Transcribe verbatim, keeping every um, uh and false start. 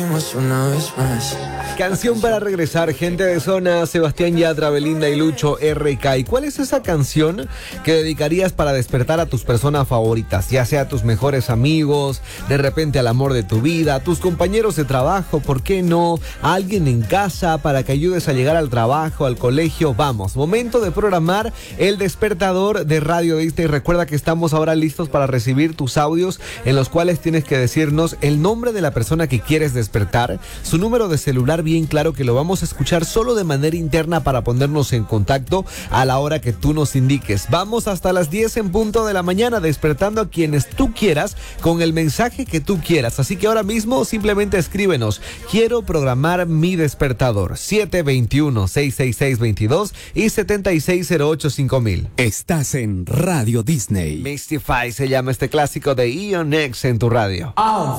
Una vez más. Canción para regresar, gente de zona, Sebastián Yatra, Belinda y Lucho R K. ¿Y cuál es esa canción que dedicarías para despertar a tus personas favoritas? Ya sea a tus mejores amigos, de repente al amor de tu vida, a tus compañeros de trabajo, ¿por qué no? A alguien en casa para que ayudes a llegar al trabajo, al colegio. Vamos, momento de programar el despertador de Radio Disney. Recuerda que estamos ahora listos para recibir tus audios en los cuales tienes que decirnos el nombre de la persona que quieres despertar, su número de celular bien claro, que lo vamos a escuchar solo de manera interna para ponernos en contacto a la hora que tú nos indiques. Vamos hasta las diez en punto de la mañana despertando a quienes tú quieras con el mensaje que tú quieras. Así que ahora mismo simplemente escríbenos: quiero programar mi despertador. siete dos uno, seis seis seis, veintidós y setenta y seis cero ocho cinco mil. Estás en Radio Disney. Mystify se llama este clásico de Ion X en tu radio. Oh,